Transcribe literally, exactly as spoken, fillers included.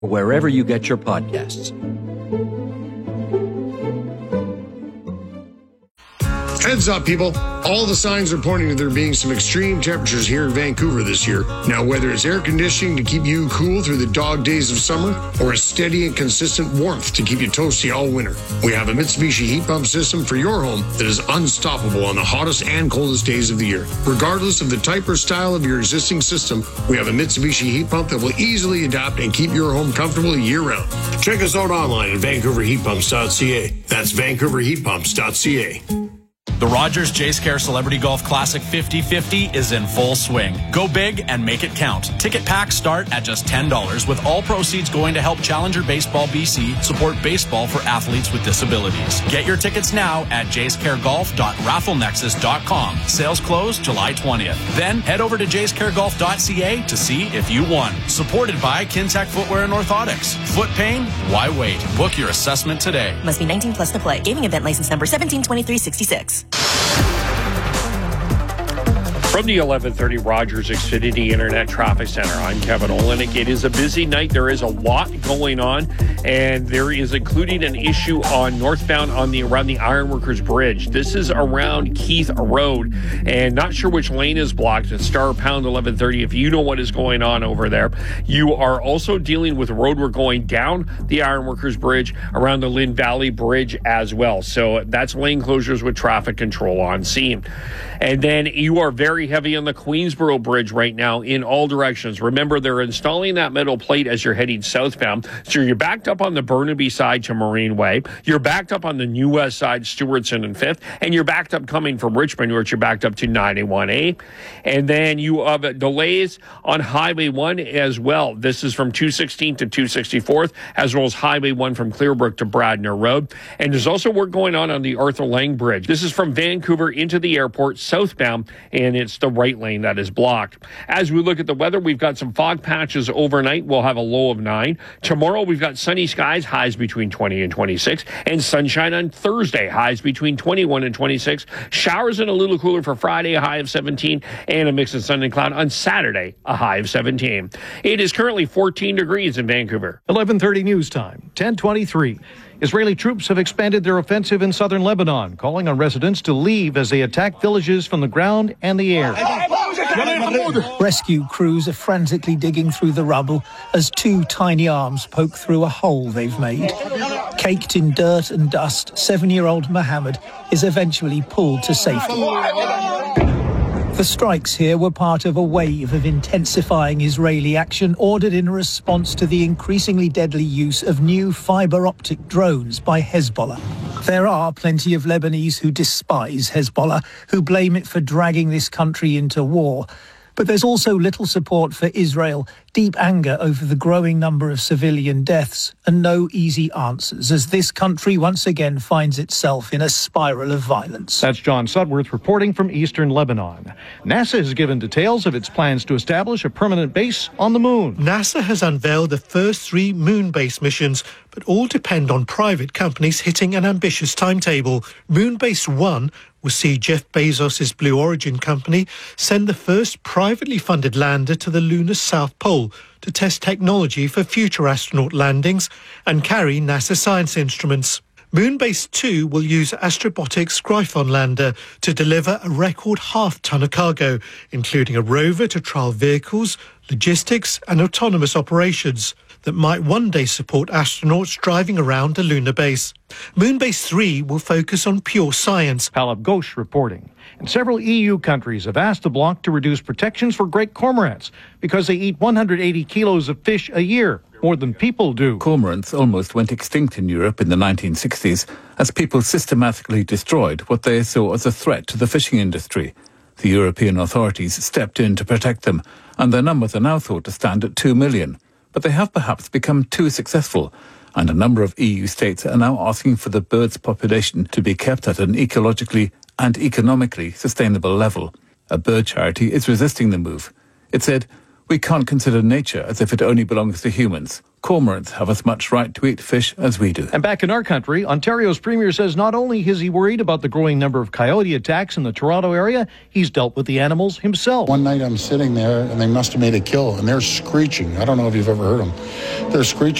wherever you get your podcasts. Heads up, people. All the signs are pointing to there being some extreme temperatures here in Vancouver this year. Now, whether it's air conditioning to keep you cool through the dog days of summer or a steady and consistent warmth to keep you toasty all winter, we have a Mitsubishi heat pump system for your home that is unstoppable on the hottest and coldest days of the year. Regardless of the type or style of your existing system, we have a Mitsubishi heat pump that will easily adapt and keep your home comfortable year-round. Check us out online at vancouver heat pumps dot c a. That's vancouver heat pumps dot c a. The Rogers Jayce Care Celebrity Golf Classic fifty fifty is in full swing. Go big and make it count. Ticket packs start at just ten dollars, with all proceeds going to help Challenger Baseball B C support baseball for athletes with disabilities. Get your tickets now at jayce care golf dot raffle nexus dot com. Sales close July twentieth. Then head over to jayce care golf dot c a to see if you won. Supported by Kintec Footwear and Orthotics. Foot pain? Why wait? Book your assessment today. Must be nineteen plus to play. Gaming event license number seventeen twenty-three sixty-six. From the eleven thirty Rogers Xfinity Internet Traffic Center, I'm Kevin Olenek. It is a busy night. There is a lot going on, and there is including an issue on northbound on the around the Ironworkers Bridge. This is around Keith Road, and not sure which lane is blocked. It's star pound eleven thirty if you know what is going on over there. You are also dealing with roadwork going down the Ironworkers Bridge around the Lynn Valley Bridge as well. So that's lane closures with traffic control on scene. And then you are very heavy on the Queensboro Bridge right now in all directions. Remember, they're installing that metal plate as you're heading southbound. So you're backed up on the Burnaby side to Marine Way. You're backed up on the New West side, Stewartson and Fifth. And you're backed up coming from Richmond, which you're backed up to ninety-one A. And then you have delays on Highway one as well. This is from two sixteenth to two sixty-fourth, as well as Highway one from Clearbrook to Bradner Road. And there's also work going on on the Arthur Lang Bridge. This is from Vancouver into the airport southbound, and it's the right lane that is blocked. As we look at the weather, we've got some fog patches overnight. We'll have a low of nine. Tomorrow, we've got sunny skies, highs between twenty and twenty-six, and sunshine on Thursday, highs between twenty-one and twenty-six. Showers and a little cooler for Friday, a high of seventeen, and a mix of sun and cloud on Saturday, a high of seventeen. It is currently fourteen degrees in Vancouver. eleven thirty news time, ten twenty-three. Israeli troops have expanded their offensive in southern Lebanon, calling on residents to leave as they attack villages from the ground and the air. Rescue crews are frantically digging through the rubble as two tiny arms poke through a hole they've made. Caked in dirt and dust, seven-year-old Mohammed is eventually pulled to safety. The strikes here were part of a wave of intensifying Israeli action ordered in response to the increasingly deadly use of new fibre-optic drones by Hezbollah. There are plenty of Lebanese who despise Hezbollah, who blame it for dragging this country into war. But there's also little support for Israel, deep anger over the growing number of civilian deaths, and no easy answers as this country once again finds itself in a spiral of violence. That's John Sudworth reporting from eastern Lebanon. NASA has given details of its plans to establish a permanent base on the moon. NASA has unveiled the first three moon-based missions, but all depend on private companies hitting an ambitious timetable. Moonbase one will see Jeff Bezos' Blue Origin company send the first privately funded lander to the lunar South Pole to test technology for future astronaut landings and carry NASA science instruments. Moonbase two will use Astrobotic's Gryphon lander to deliver a record half-ton of cargo, including a rover to trial vehicles, logistics and autonomous operations that might one day support astronauts driving around a lunar base. Moonbase three will focus on pure science. Palab Ghosh reporting. And several E U countries have asked the bloc to reduce protections for great cormorants because they eat one hundred eighty kilos of fish a year, more than people do. Cormorants almost went extinct in Europe in the nineteen sixties as people systematically destroyed what they saw as a threat to the fishing industry. The European authorities stepped in to protect them, and their numbers are now thought to stand at two million. But they have perhaps become too successful, and a number of E U states are now asking for the bird's population to be kept at an ecologically and economically sustainable level. A bird charity is resisting the move. It said, "We can't consider nature as if it only belongs to humans. cormorants have as much right to eat fish as we do. And back in our country, Ontario's Premier says not only is he worried about the growing number of coyote attacks in the Toronto area, he's dealt with the animals himself. One night I'm sitting there and they must have made a kill and they're screeching. I don't know if you've ever heard them. They're screeching.